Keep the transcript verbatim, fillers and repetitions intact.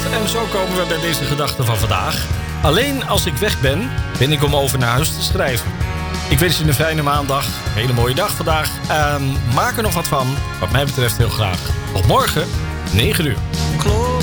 En zo komen we bij deze gedachte van vandaag. Alleen als ik weg ben, ben ik om over naar huis te schrijven. Ik wens je een fijne maandag. Een hele mooie dag vandaag. En maak er nog wat van. Wat mij betreft heel graag. Tot morgen, negen uur.